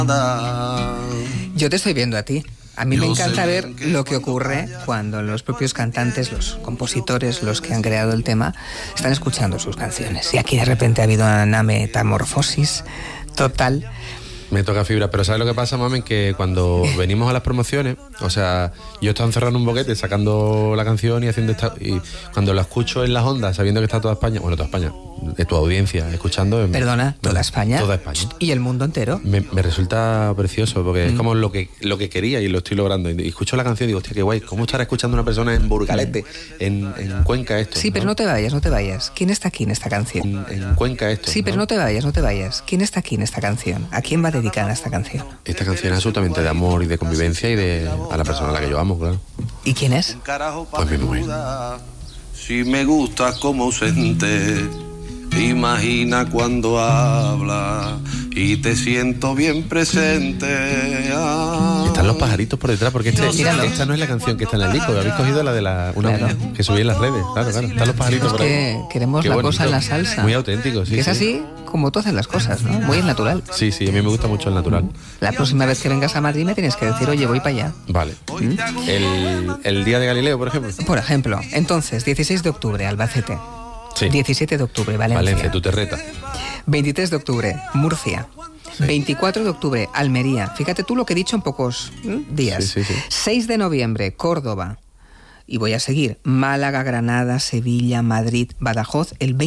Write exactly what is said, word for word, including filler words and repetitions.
Yo te estoy viendo a ti. A mí me encanta ver lo que ocurre cuando los propios cantantes, los compositores, los que han creado el tema, están escuchando sus canciones. Y aquí de repente ha habido una metamorfosis total. Me toca fibra, pero ¿sabes lo que pasa, mami? Que cuando venimos a las promociones, o sea, yo estaba encerrado en un boquete sacando la canción y haciendo esta, y cuando la escucho en las ondas, sabiendo que está toda España, bueno, toda España, de tu audiencia, escuchando... Perdona, ¿toda España? Toda España. ¿Y el mundo entero? Me, me resulta precioso, porque mm. es como lo que, lo que quería y lo estoy logrando. Y escucho la canción y digo, hostia, qué guay, ¿cómo estará escuchando una persona en Burgalete, en, en Cuenca esto? Sí, ¿no? Pero no te vayas, no te vayas. ¿Quién está aquí en esta canción? En, en Cuenca esto. Sí, ¿no? pero no te vayas, no te vayas. ¿Quién está aquí en esta canción? ¿A quién va dedicada esta canción? Esta canción es absolutamente de amor y de convivencia y de a la persona a la que yo amo, claro. ¿Y quién es? Pues mi mujer. Si me gusta como ausente, imagina cuando habla y te siento bien presente. Ah. Están los pajaritos por detrás, porque este, esta, esta no es la canción que está en el disco, habéis cogido la de la una claro. que subí en las redes, claro, claro. Están los pajaritos es por que ahí. Queremos Qué la bonito. Cosa en la salsa. Muy auténtico, sí. Que es sí. así como tú haces las cosas, ¿no? Muy natural. Sí, sí, a mí me gusta mucho el natural. La próxima vez que vengas a Madrid me tienes que decir, oye, voy para allá. Vale. ¿Mm? El, el día de Galileo, por ejemplo. Por ejemplo. Entonces, dieciséis de octubre, Albacete. Sí. diecisiete de octubre, Valencia. Valencia, tu terreta. veintitrés de octubre, Murcia. Sí. veinticuatro de octubre, Almería. Fíjate tú lo que he dicho en pocos ¿eh? días. Sí, sí, sí. seis de noviembre, Córdoba. Y voy a seguir. Málaga, Granada, Sevilla, Madrid, Badajoz, el veinte